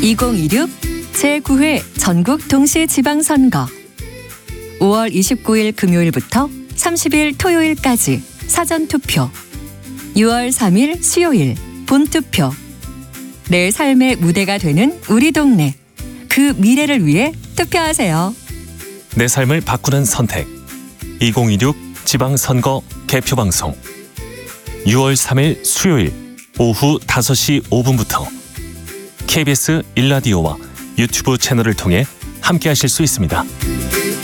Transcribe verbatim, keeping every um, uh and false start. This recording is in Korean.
이천이십육 제구 회 전국 동시지방선거 오월 이십구일 금요일부터 삼십일 토요일까지 사전투표, 유월 삼일 수요일 본투표. 내 삶의 무대가 되는 우리 동네, 그 미래를 위해 투표하세요. 내 삶을 바꾸는 선택. 이천이십육 지방선거 개표방송. 유월 삼일 수요일 오후 다섯 시 오 분부터 케이비에스 일 라디오와 유튜브 채널을 통해 함께하실 수 있습니다.